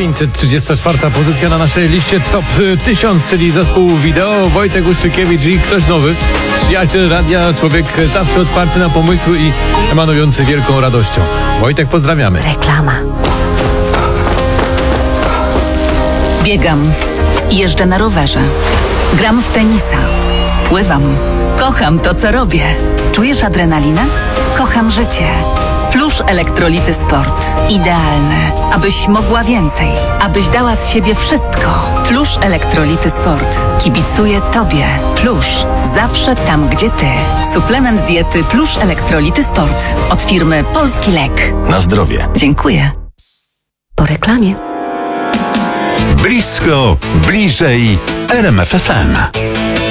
534 pozycja na naszej liście Top 1000, czyli zespół wideo Wojtek Ustrzykiewicz i ktoś nowy. Przyjaciel radia, człowiek zawsze otwarty na pomysły i emanujący wielką radością. Wojtek, pozdrawiamy. Reklama. Biegam. Jeżdżę na rowerze. Gram w tenisa. Pływam. Kocham to, co robię. Czujesz adrenalinę? Kocham życie. Plusz Elektrolity Sport. Idealny, abyś mogła więcej. Abyś dała z siebie wszystko. Plusz Elektrolity Sport. Kibicuję Tobie. Plusz. Zawsze tam, gdzie Ty. Suplement diety Plusz Elektrolity Sport. Od firmy Polski Lek. Na zdrowie. Dziękuję. Po reklamie. Blisko, bliżej RMF FM.